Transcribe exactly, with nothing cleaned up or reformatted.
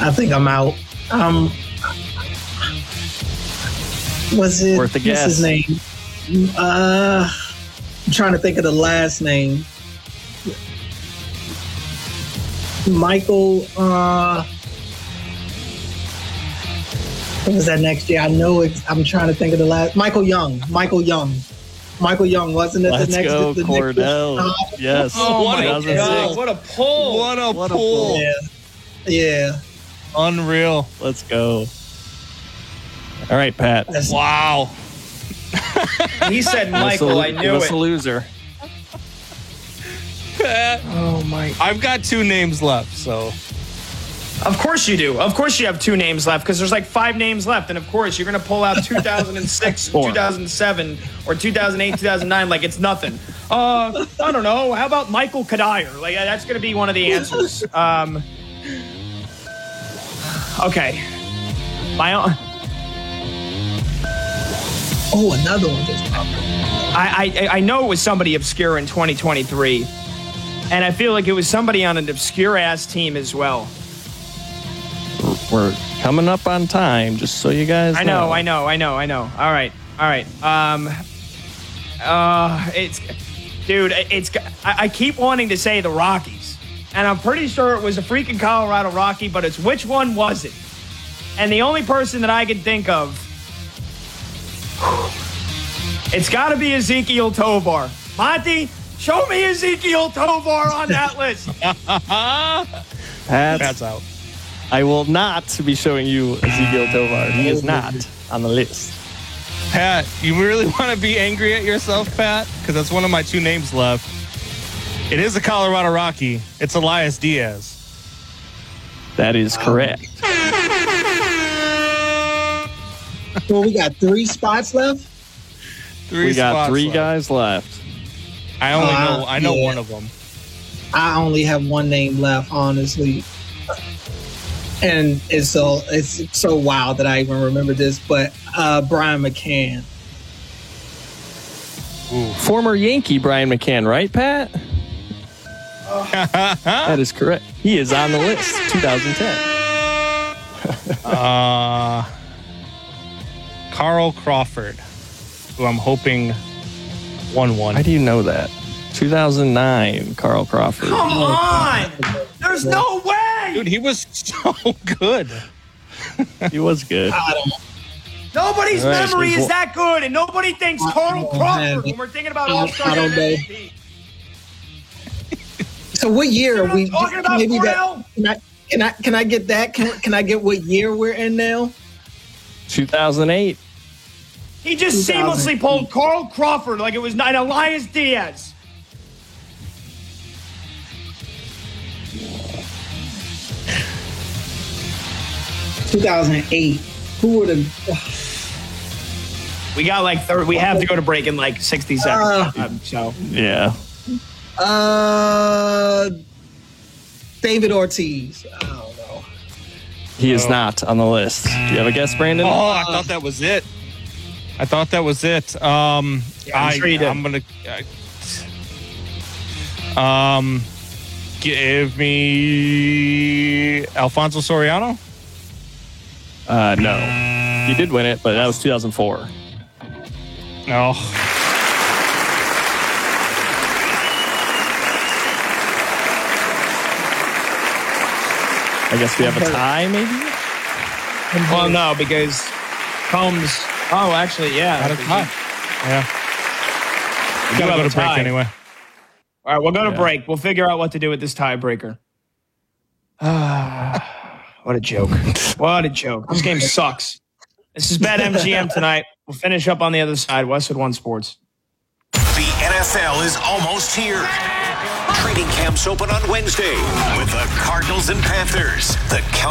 I think I'm out. Um, was it? Worth a guess. What's his name? Uh, I'm trying to think of the last name. Michael. Uh, what was that next year? I know it. I'm trying to think of the last. Michael Young. Michael Young. Michael Young, wasn't it? Let's the next, go, the, the Cordell. Next, uh, yes. Oh, my God. What a pull. What a What a pull. pull. yeah. Yeah. Unreal. Let's go. All right, Pat. That's, Wow. He said Give us Michael. a- I give knew us a it. loser. oh my. I've got two names left, so. Of course you do. Of course you have two names left because there's like five names left. And of course you're going to pull out two thousand six, Four. two thousand seven, or two thousand eight, two thousand nine like it's nothing. Uh, I don't know. How about Michael Kadire? Like that's going to be one of the answers. Um, okay. My own. Oh, another one just popped up. I, I I know it was somebody obscure in twenty twenty-three, and I feel like it was somebody on an obscure ass team as well. We're coming up on time, just so you guys know. I know, I know, I know, I know. All right, all right. Um, uh, it's, dude, it's. I, I keep wanting to say the Rockies, and I'm pretty sure it was a freaking Colorado Rocky, but it's which one was it? And the only person that I can think of, it's got to be Ezekiel Tovar. Monty, show me Ezekiel Tovar on that list. Pat, Pat's out. I will not be showing you Ezekiel Tovar. He is not on the list. Pat, you really want to be angry at yourself, Pat? Because that's one of my two names left. It is a Colorado Rocky. It's Elias Diaz. That is correct. Well, we got three spots left. Three we got spots three left. guys left. I only Uh, know. I know yeah. one of them. I only have one name left, honestly. And it's so it's so wild that I even remember this, but uh, Brian McCann. Former Yankee Brian McCann, right, Pat? That is correct. He is on the list, twenty ten. Uh, Carl Crawford, who I'm hoping won one. Why do you know that? two thousand nine, Carl Crawford. Come on! There's no way! Dude, he was so good. He was good. I don't. Nobody's All right, memory so is that good, and nobody thinks Carl don't Crawford have when it. we're thinking about I- All-Star I don't know. M V P. So what year You know are what we? I'm talking about, maybe that, Cordell? can, I, can I can I get that? Can, can I get what year we're in now? two thousand eight. He just two thousand. seamlessly pulled Carl Crawford like it was not Elias Diaz. two thousand eight. Who would have? We got like third. We have to go to break in like sixty seconds. Uh, um, so Yeah. Uh, David Ortiz. I don't know. He is not on the list. Do you have a guess, Brandon? Oh, I thought that was it. I thought that was it. Um, Yeah, I'm I, sure you did. I'm gonna. Uh, um, give me Alfonso Soriano. Uh, no. He did win it, but that was two thousand four. No. I guess we have a tie, maybe? well, no, because Combs. Oh, actually, yeah. Not a tie. Yeah. We do gotta have go a to break tie. anyway. All right, we'll go to Yeah. break. We'll figure out what to do with this tiebreaker. What a joke. What a joke. This game sucks. This is Bet M G M tonight. We'll finish up on the other side. Westwood One Sports. The N F L is almost here. Training camps open on Wednesday with the Cardinals and Panthers. The